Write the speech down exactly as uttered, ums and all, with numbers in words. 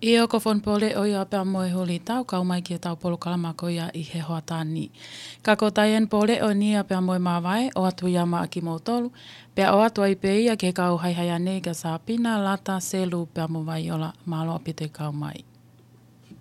Ia ko fon pole o ia pea moe holi tau kau mai ki tau polo kalama ko ia i he hoa tani. Ka ko taien pole o ni a pea moe mawai o atu ia maa ki mautolu. Pea o atu ai pe ia ke kau hai hai ane ka sa pina lata selu pea mo vai ola malo apite kau mai.